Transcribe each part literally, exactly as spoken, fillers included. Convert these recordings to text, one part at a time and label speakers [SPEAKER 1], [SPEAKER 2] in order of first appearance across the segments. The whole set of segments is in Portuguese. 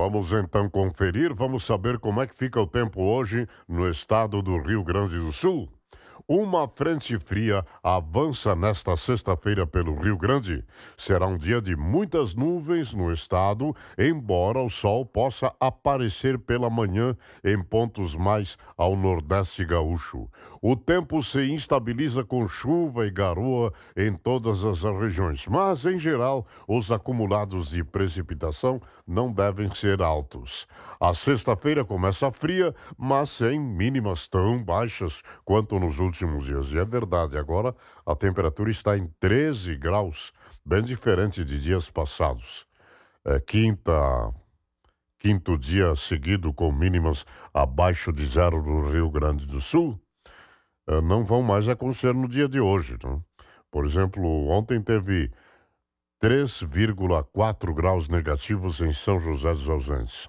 [SPEAKER 1] Vamos então conferir, vamos saber como é que fica o tempo hoje no estado do Rio Grande do Sul. Uma frente fria avança nesta sexta-feira pelo Rio Grande. Será um dia de muitas nuvens no estado, embora o sol possa aparecer pela manhã em pontos mais ao nordeste gaúcho. O tempo se instabiliza com chuva e garoa em todas as regiões, mas, em geral, os acumulados de precipitação não devem ser altos. A sexta-feira começa fria, mas sem mínimas tão baixas quanto nos últimos dias. E é verdade, agora a temperatura está em treze graus, bem diferente de dias passados. É, quinta, quinto dia seguido com mínimas abaixo de zero no Rio Grande do Sul. É, não vão mais acontecer no dia de hoje, né? Por exemplo, ontem teve três vírgula quatro graus negativos em São José dos Ausentes.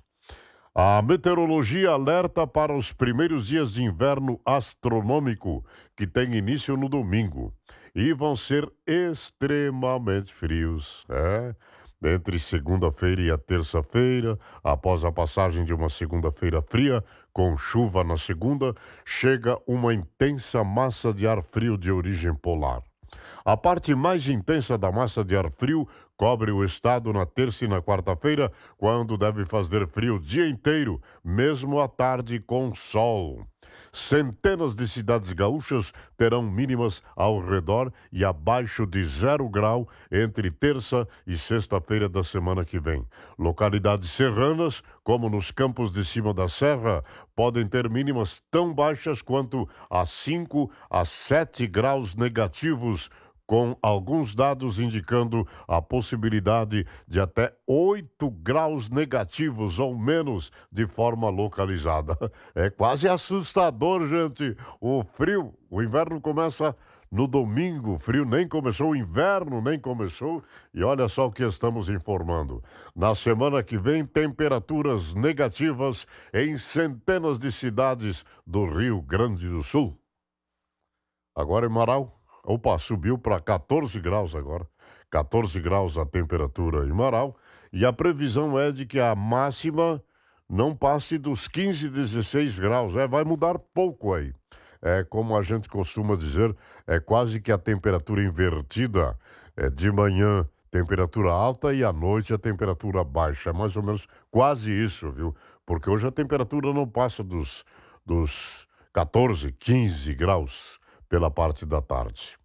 [SPEAKER 1] A meteorologia alerta para os primeiros dias de inverno astronômico, que tem início no domingo, e vão ser extremamente frios. É? Entre segunda-feira e a terça-feira, após a passagem de uma segunda-feira fria, com chuva na segunda, chega uma intensa massa de ar frio de origem polar. A parte mais intensa da massa de ar frio cobre o estado na terça e na quarta-feira, quando deve fazer frio o dia inteiro, mesmo à tarde com sol. Centenas de cidades gaúchas terão mínimas ao redor e abaixo de zero grau entre terça e sexta-feira da semana que vem. Localidades serranas, como nos campos de cima da serra, podem ter mínimas tão baixas quanto a cinco a sete graus negativos, com alguns dados indicando a possibilidade de até oito graus negativos ou menos de forma localizada. É quase assustador, gente. O frio, o inverno começa no domingo, o frio nem começou, o inverno nem começou, e olha só o que estamos informando. Na semana que vem, temperaturas negativas em centenas de cidades do Rio Grande do Sul. Agora em Marau. Opa, subiu para quatorze graus agora. quatorze graus a temperatura em Marau. E a previsão é de que a máxima não passe dos quinze, dezesseis graus. É, vai mudar pouco aí. É como a gente costuma dizer, é quase que a temperatura invertida. É de manhã, temperatura alta, e à noite a temperatura baixa. É mais ou menos quase isso, viu? Porque hoje a temperatura não passa dos, dos quatorze, quinze graus pela parte da tarde.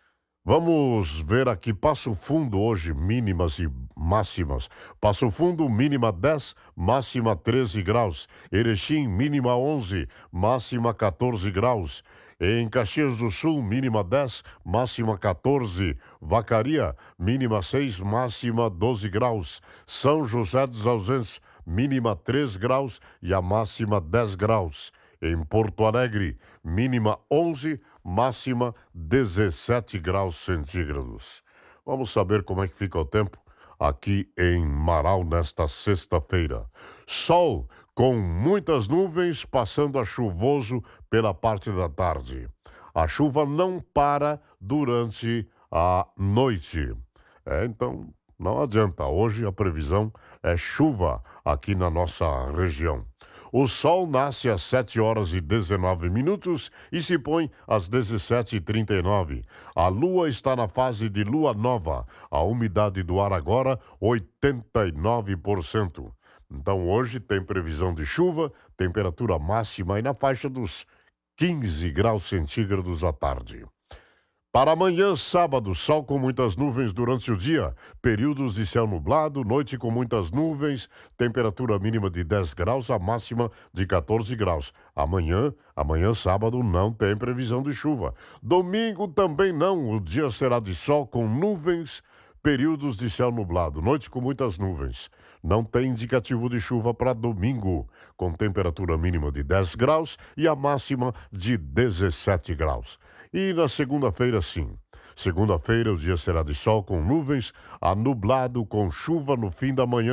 [SPEAKER 1] Vamos ver aqui, Passo Fundo hoje, mínimas e máximas. Passo Fundo, mínima dez, máxima treze graus. Erechim, mínima onze, máxima quatorze graus. Em Caxias do Sul, mínima dez, máxima quatorze. Vacaria, mínima seis, máxima doze graus. São José dos Ausentes, mínima três graus e a máxima dez graus. Em Porto Alegre, mínima onze, máxima dezessete graus centígrados. Vamos saber como é que fica o tempo aqui em Marau nesta sexta-feira. Sol com muitas nuvens, passando a chuvoso pela parte da tarde. A chuva não para durante a noite. É, então, não adianta. Hoje a previsão é chuva aqui na nossa região. O sol nasce às sete horas e dezenove minutos e se põe às dezessete e trinta e nove. A lua está na fase de lua nova. A umidade do ar agora, oitenta e nove por cento. Então hoje tem previsão de chuva, temperatura máxima aí na faixa dos quinze graus centígrados à tarde. Para amanhã, sábado, sol com muitas nuvens durante o dia, períodos de céu nublado, noite com muitas nuvens, temperatura mínima de dez graus, a máxima de quatorze graus. Amanhã, amanhã, sábado, não tem previsão de chuva. Domingo também não, o dia será de sol com nuvens, períodos de céu nublado, noite com muitas nuvens. Não tem indicativo de chuva para domingo, com temperatura mínima de dez graus e a máxima de dezessete graus. E na segunda-feira, sim. Segunda-feira, o dia será de sol com nuvens, a nublado com chuva no fim da manhã,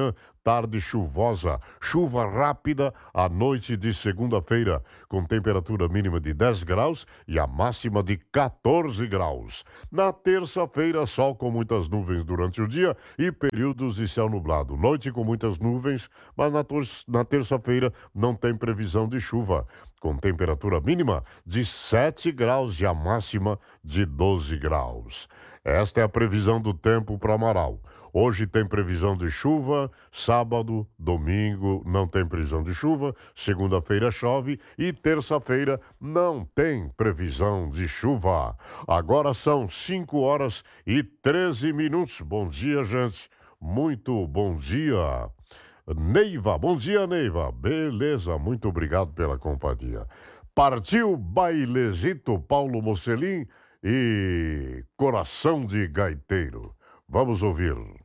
[SPEAKER 1] tarde chuvosa, chuva rápida à noite de segunda-feira, com temperatura mínima de dez graus e a máxima de quatorze graus. Na terça-feira, sol com muitas nuvens durante o dia e períodos de céu nublado. Noite com muitas nuvens, mas na, na terça-feira não tem previsão de chuva, com temperatura mínima de sete graus e a máxima de doze graus. Esta é a previsão do tempo para Amaral. Hoje tem previsão de chuva, sábado, domingo não tem previsão de chuva, segunda-feira chove e terça-feira não tem previsão de chuva. Agora são cinco horas e treze minutos. Bom dia, gente. Muito bom dia. Neiva, bom dia, Neiva. Beleza, muito obrigado pela companhia. Partiu Bailezito, Paulo Mocelin e Coração de Gaiteiro. Vamos ouvir.